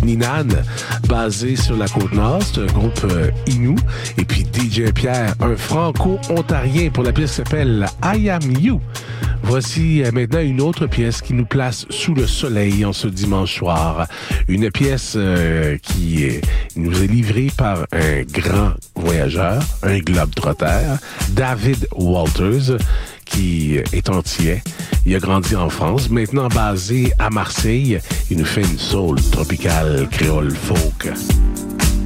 Ninan, basé sur la Côte-Nord. C'est un groupe Innu. Et puis DJ Pierre, un franco-ontarien pour la pièce qui s'appelle I Am You. Voici maintenant une autre pièce qui nous place sous le soleil en ce dimanche soir. Une pièce qui nous est livrée par un grand voyageur, un globe-trotter, David Walters, qui est antillais. Il a grandi en France, maintenant basé à Marseille. Il nous fait une soul tropicale créole folk.